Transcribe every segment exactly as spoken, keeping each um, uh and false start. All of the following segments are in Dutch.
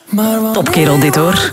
Topkerel dit hoor.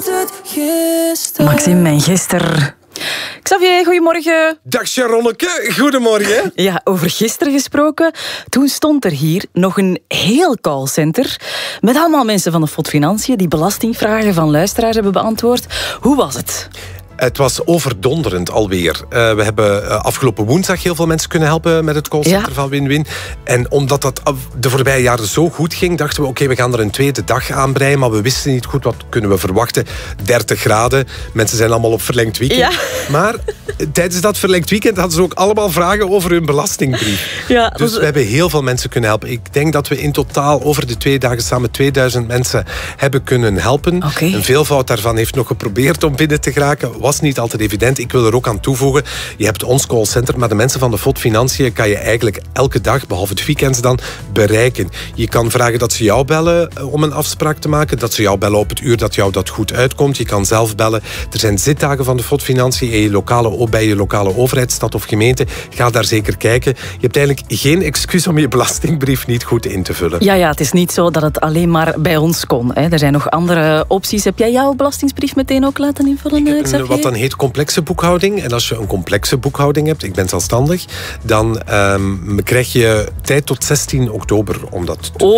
Maxime en Gister. Xavier, goedemorgen. Dag Sharonneke, goedemorgen. Ja, over gisteren gesproken. Toen stond er hier nog een heel callcenter met allemaal mensen van de F O D Financiën die belastingvragen van luisteraars hebben beantwoord. Hoe was het? Het was overdonderend alweer. Uh, we hebben uh, afgelopen woensdag heel veel mensen kunnen helpen met het callcenter ja. van Win-Win. En omdat dat de voorbije jaren zo goed ging, dachten we, oké, okay, we gaan er een tweede dag aan breien, maar we wisten niet goed wat kunnen we verwachten. dertig graden, mensen zijn allemaal op verlengd weekend. Ja. Maar tijdens dat verlengd weekend hadden ze ook allemaal vragen over hun belastingbrief. Ja, dus was... we hebben heel veel mensen kunnen helpen. Ik denk dat we in totaal over de twee dagen samen tweeduizend mensen hebben kunnen helpen. Okay. Een veelvoud daarvan heeft nog geprobeerd om binnen te geraken. Was niet altijd evident. Ik wil er ook aan toevoegen, je hebt ons callcenter, maar de mensen van de F O D Financiën kan je eigenlijk elke dag, behalve het weekends dan, bereiken. Je kan vragen dat ze jou bellen om een afspraak te maken, dat ze jou bellen op het uur dat jou dat goed uitkomt. Je kan zelf bellen. Er zijn zitdagen van de F O D Financiën in je lokale, ook bij je lokale overheid, stad of gemeente. Ga daar zeker kijken. Je hebt eigenlijk geen excuus om je belastingbrief niet goed in te vullen. Ja, ja, het is niet zo dat het alleen maar bij ons kon. Hè. Er zijn nog andere opties. Heb jij jouw belastingsbrief meteen ook laten invullen, Xavier? Wat dan heet complexe boekhouding. En als je een complexe boekhouding hebt, ik ben zelfstandig, dan um, krijg je tijd tot zestien oktober om dat te doen.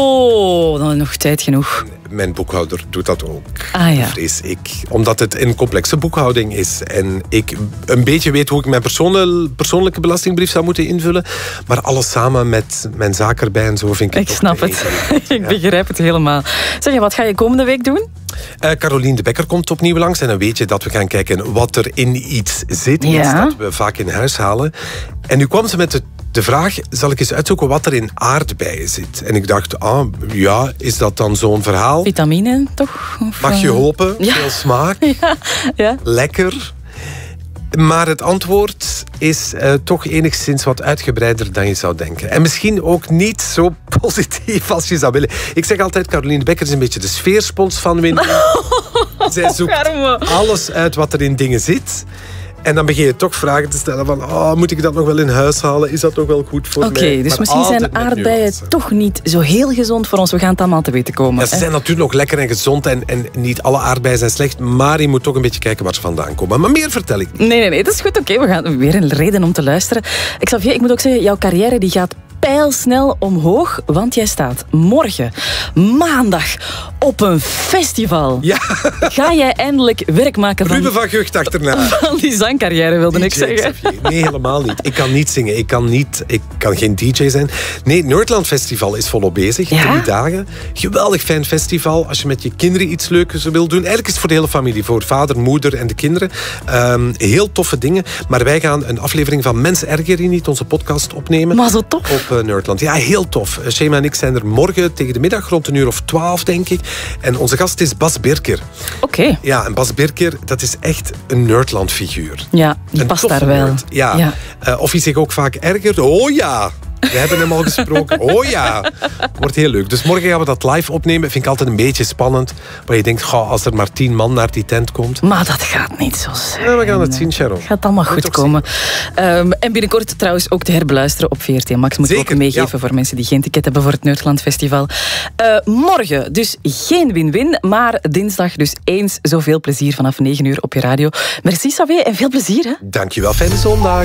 Oh, dan nog tijd genoeg. Mijn boekhouder doet dat ook, ah, ja. vrees ik. Omdat het een complexe boekhouding is. En ik een beetje weet hoe ik mijn persoonlijke, persoonlijke belastingbrief zou moeten invullen. Maar alles samen met mijn zaak erbij en zo vind ik het Ik snap het. ik ja. begrijp het helemaal. Zeg je, wat ga je komende week doen? Uh, Caroline de Bekker komt opnieuw langs. En dan weet je dat we gaan kijken wat er in iets zit. Ja. Iets dat we vaak in huis halen. En nu kwam ze met de De vraag, zal ik eens uitzoeken wat er in aardbeien zit? En ik dacht, ah, ja, is dat dan zo'n verhaal? Vitamine, toch? Of, mag je hopen, ja. veel smaak, ja. Ja. lekker. Maar het antwoord is uh, toch enigszins wat uitgebreider dan je zou denken. En misschien ook niet zo positief als je zou willen. Ik zeg altijd, Caroline de Bekker is een beetje de sfeerspons van Win-Win. Zij zoekt alles uit wat er in dingen zit. En dan begin je toch vragen te stellen van, oh, moet ik dat nog wel in huis halen? Is dat nog wel goed voor okay, mij? Oké, dus maar misschien zijn aardbeien toch niet zo heel gezond voor ons. We gaan het allemaal te weten komen. Ja, ze zijn natuurlijk nog lekker en gezond en, en niet alle aardbeien zijn slecht, maar je moet toch een beetje kijken waar ze vandaan komen. Maar meer vertel ik niet. Nee, nee, nee, dat is goed. Oké, okay, we gaan weer een reden om te luisteren. Xavier, ik moet ook zeggen, jouw carrière die gaat pijlsnel omhoog, want jij staat morgen, maandag, op een festival. Ja. Ga jij eindelijk werk maken van... Ruben van Gucht achterna. Van die zangcarrière, wilde ik zeggen. Nee, helemaal niet. Ik kan niet zingen. Ik kan, niet, ik kan geen D J zijn. Nee, het Nerdland Festival is volop bezig. Ja? Drie dagen. Geweldig fijn festival. Als je met je kinderen iets leuks wil doen. Eigenlijk is het voor de hele familie. Voor vader, moeder en de kinderen. Um, heel toffe dingen. Maar wij gaan een aflevering van Mens Erger je niet, onze podcast, opnemen. Maar zo tof. Op uh, Nerdland. Ja, heel tof. Shema en ik zijn er morgen tegen de middag, rond een uur of twaalf, denk ik. En onze gast is Bas Birker. Oké. Okay. Ja, en Bas Birker, dat is echt een Nerdland-figuur. Ja, die een past daar wel. Nerd. Ja. ja. Uh, of hij zich ook vaak ergert. Oh ja! We hebben hem al gesproken. Oh ja! Wordt heel leuk. Dus morgen gaan we dat live opnemen. Vind ik altijd een beetje spannend. Waar je denkt, goh, als er maar tien man naar die tent komt. Maar dat gaat niet zo zijn. Ja, we gaan het zien, Sharon. Gaat allemaal goed komen. Um, en binnenkort trouwens ook te herbeluisteren op V R T Max. Moet ik ook meegeven ja. voor mensen die geen ticket hebben voor het Nerdland Festival. Uh, morgen dus geen win-win, maar dinsdag dus eens zoveel plezier vanaf negen uur op je radio. Merci, Xavier, en veel plezier. Hè? Dankjewel, fijne zondag.